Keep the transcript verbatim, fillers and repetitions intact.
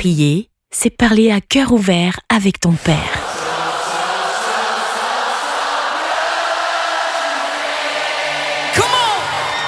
Prier, c'est parler à cœur ouvert avec ton Père.